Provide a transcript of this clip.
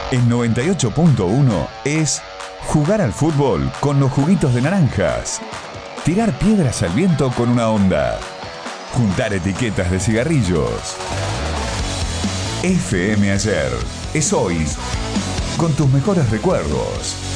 En 98.1 es jugar al fútbol con los juguitos de naranjas, tirar piedras al viento con una onda, juntar etiquetas de cigarrillos. FM Ayer es hoy con tus mejores recuerdos.